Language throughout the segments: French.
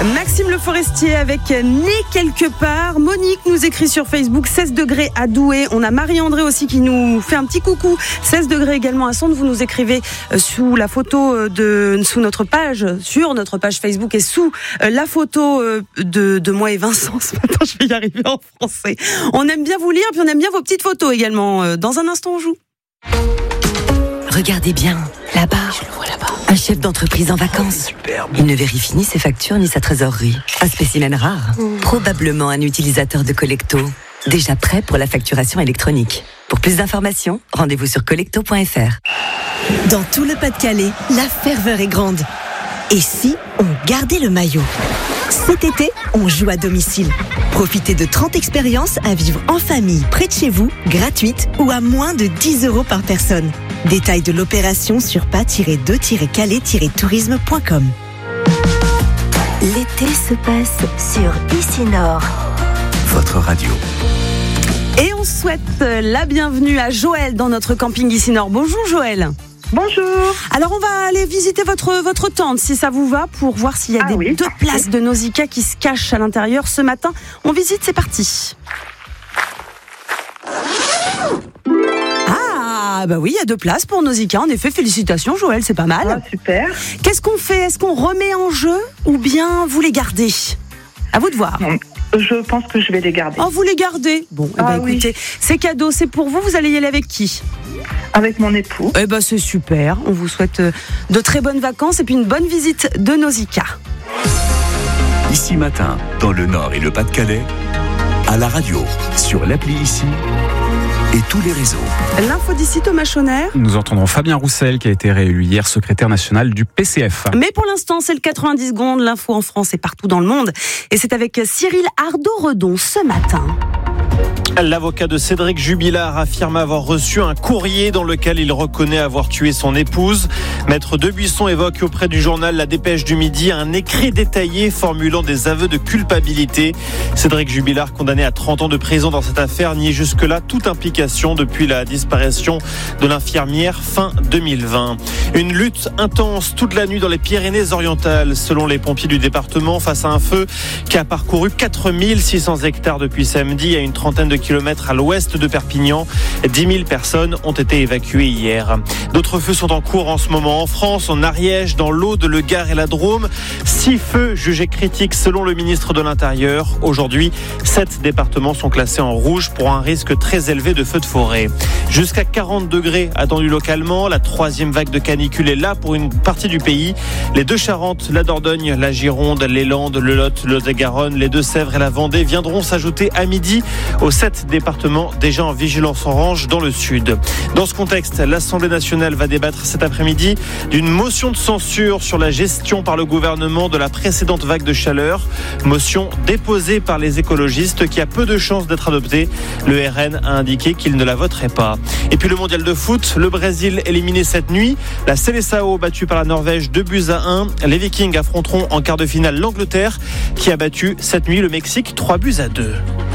Maxime Le Forestier avec Né quelque part. Monique nous écrit sur Facebook 16 degrés à Douai. On a Marie-André aussi qui nous fait un petit coucou. 16 degrés également à Sonde. Vous nous écrivez sous la photo sous notre page, sur notre page Facebook et sous la photo de moi et Vincent. Ce matin, je vais y arriver en français. On aime bien vous lire, puis on aime bien vos petites photos également. Dans un instant, on joue. Regardez bien, là-bas. Je le vois là-bas. Un chef d'entreprise en vacances. Il ne vérifie ni ses factures ni sa trésorerie. Un spécimen rare. Probablement un utilisateur de Collecto. Déjà prêt pour la facturation électronique. Pour plus d'informations, rendez-vous sur collecto.fr. Dans tout le Pas-de-Calais, la ferveur est grande. Et si on gardait le maillot ? Cet été, on joue à domicile. Profitez de 30 expériences à vivre en famille, près de chez vous, gratuites ou à moins de 10 € par personne. Détails de l'opération sur pas-de-calais-tourisme.com. L'été se passe sur Ici Nord. Votre radio. Et on souhaite la bienvenue à Joël dans notre camping Ici Nord. Bonjour Joël. Bonjour. Alors on va aller visiter votre tente si ça vous va pour voir s'il y a deux places de Nausicaa qui se cachent à l'intérieur ce matin. On visite, c'est parti. Ah bah oui, il y a 2 places pour Nausicaa. En effet, félicitations Joël, c'est pas mal. Ah, super. Qu'est-ce qu'on fait ? Est-ce qu'on remet en jeu ou bien vous les gardez ? À vous de voir. Je pense que je vais les garder. Oh, vous les gardez ? Bon, écoutez, c'est cadeau, c'est pour vous. Vous allez y aller avec qui ? Avec mon époux. Eh ben c'est super. On vous souhaite de très bonnes vacances et puis une bonne visite de Nausicaa. Ici Matin, dans le Nord et le Pas-de-Calais, à la radio, sur l'appli Ici et tous les réseaux. L'info d'ici, Thomas Chonner. Nous entendrons Fabien Roussel qui a été réélu hier secrétaire national du PCF. Mais pour l'instant, c'est le 90 secondes. L'info en France et partout dans le monde. Et c'est avec Cyril Ardo-Redon ce matin. L'avocat de Cédric Jubilard affirme avoir reçu un courrier dans lequel il reconnaît avoir tué son épouse. Maître Debuisson évoque auprès du journal La Dépêche du Midi un écrit détaillé formulant des aveux de culpabilité. Cédric Jubilard, condamné à 30 ans de prison dans cette affaire, nie jusque-là toute implication depuis la disparition de l'infirmière fin 2020. Une lutte intense toute la nuit dans les Pyrénées-Orientales, selon les pompiers du département, face à un feu qui a parcouru 4600 hectares depuis samedi à une trentaine de kilomètres à l'ouest de Perpignan. 10 000 personnes ont été évacuées hier. D'autres feux sont en cours en ce moment en France, en Ariège, dans l'Aude, le Gard et la Drôme. 6 feux jugés critiques selon le ministre de l'Intérieur. Aujourd'hui, 7 départements sont classés en rouge pour un risque très élevé de feux de forêt. Jusqu'à 40 degrés attendus localement. La 3e vague de canicule est là pour une partie du pays. Les 2 Charentes, la Dordogne, la Gironde, les Landes, le Lot, le Lot-et-Garonne, les Deux-Sèvres et la Vendée viendront s'ajouter à midi aux 7 départements déjà en vigilance orange dans le sud. Dans ce contexte, l'Assemblée nationale va débattre cet après-midi d'une motion de censure sur la gestion par le gouvernement de la précédente vague de chaleur. Motion déposée par les écologistes qui a peu de chances d'être adoptée. Le RN a indiqué qu'il ne la voterait pas. Et puis le mondial de foot, le Brésil éliminé cette nuit. La Seleção battue par la Norvège 2-1. Les Vikings affronteront en quart de finale l'Angleterre qui a battu cette nuit le Mexique 3-2.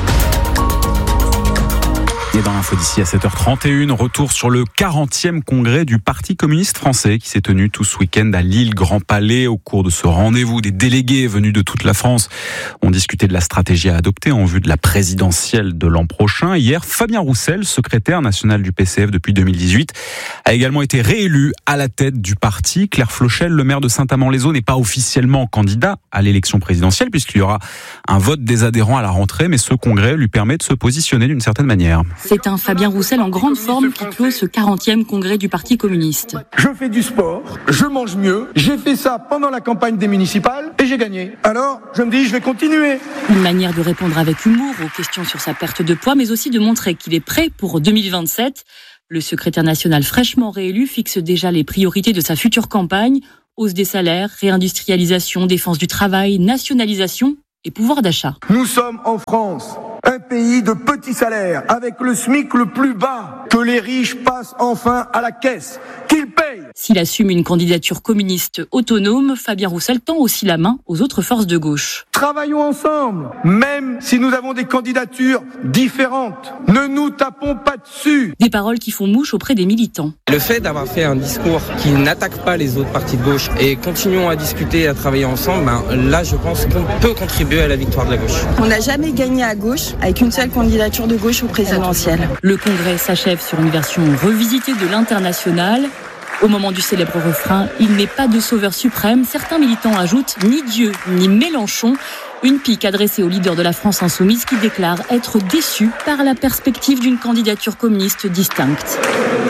Et dans l'info d'ici à 7h31, retour sur le 40e congrès du Parti communiste français qui s'est tenu tout ce week-end à Lille, Grand Palais. Au cours de ce rendez-vous, des délégués venus de toute la France ont discuté de la stratégie à adopter en vue de la présidentielle de l'an prochain. Hier, Fabien Roussel, secrétaire national du PCF depuis 2018, a également été réélu à la tête du parti. Claire Flochel, le maire de Saint-Amand-les-Eaux, n'est pas officiellement candidat à l'élection présidentielle puisqu'il y aura un vote des adhérents à la rentrée, mais ce congrès lui permet de se positionner d'une certaine manière. C'est un Fabien Roussel en grande forme qui clôt ce 40e congrès du Parti communiste. Je fais du sport, je mange mieux, j'ai fait ça pendant la campagne des municipales et j'ai gagné. Alors, je me dis, je vais continuer. Une manière de répondre avec humour aux questions sur sa perte de poids, mais aussi de montrer qu'il est prêt pour 2027. Le secrétaire national fraîchement réélu fixe déjà les priorités de sa future campagne. Hausse des salaires, réindustrialisation, défense du travail, nationalisation et pouvoir d'achat. Nous sommes en France. un pays de petits salaires, avec le SMIC le plus bas, que les riches passent enfin à la caisse, qu'ils payent. S'il assume une candidature communiste autonome, Fabien Roussel tend aussi la main aux autres forces de gauche. Travaillons ensemble, même si nous avons des candidatures différentes. Ne nous tapons pas dessus. Des paroles qui font mouche auprès des militants. Le fait d'avoir fait un discours qui n'attaque pas les autres partis de gauche et continuons à discuter, à travailler ensemble, là je pense qu'on peut contribuer à la victoire de la gauche. On n'a jamais gagné à gauche avec une seule candidature de gauche au présidentiel. Le congrès s'achève sur une version revisitée de l'Internationale. Au moment du célèbre refrain, il n'est pas de sauveur suprême. Certains militants ajoutent ni Dieu ni Mélenchon. Une pique adressée au leader de la France insoumise qui déclare être déçu par la perspective d'une candidature communiste distincte.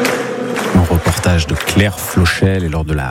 Un reportage de Claire Flochel. Et lors de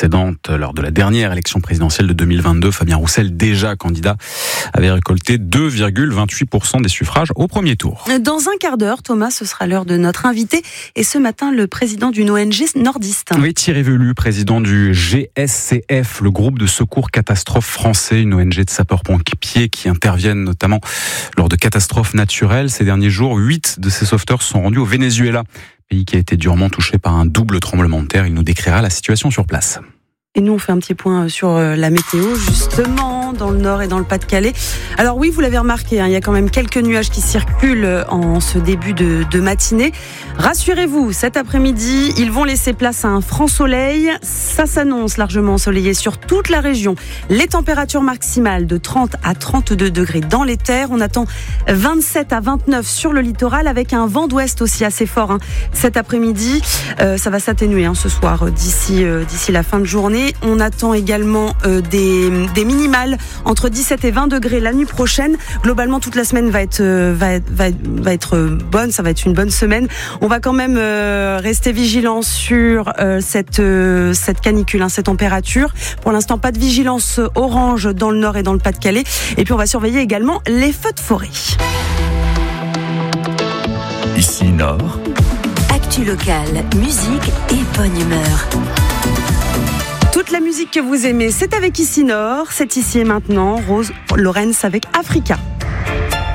la dernière élection présidentielle de 2022, Fabien Roussel, déjà candidat, avait récolté 2,28% des suffrages au premier tour. Dans un quart d'heure, Thomas, ce sera l'heure de notre invité. Et ce matin, le président d'une ONG nordiste. Oui, Thierry Velu, président du GSCF, le groupe de secours catastrophe français, une ONG de sapeurs-pompiers qui interviennent notamment lors de catastrophes naturelles. Ces derniers jours, 8 de ces sauveteurs sont rendus au Venezuela, pays qui a été durement touché par un double tremblement de terre. Il nous décrira la situation sur place. Et nous, on fait un petit point sur la météo, justement, dans le Nord et dans le Pas-de-Calais. Alors oui, vous l'avez remarqué, il y a quand même quelques nuages qui circulent en ce début de matinée. Rassurez-vous, cet après-midi, ils vont laisser place à un franc soleil. Ça s'annonce largement ensoleillé sur toute la région. Les températures maximales de 30 à 32 degrés dans les terres. On attend 27 à 29 sur le littoral avec un vent d'ouest aussi assez fort. Cet après-midi, ça va s'atténuer ce soir d'ici la fin de journée. On attend également des minimales entre 17 et 20 degrés la nuit prochaine. Globalement, toute la semaine va être bonne. Ça va être une bonne semaine. On va quand même rester vigilant sur cette canicule, ces températures. Pour l'instant, pas de vigilance orange dans le Nord et dans le Pas-de-Calais. Et puis, on va surveiller également les feux de forêt. Ici Nord. Actu locale, musique et bonne humeur. Toute la musique que vous aimez, c'est avec Ici Nord, c'est Ici et Maintenant. Rose Lorenz avec Africa.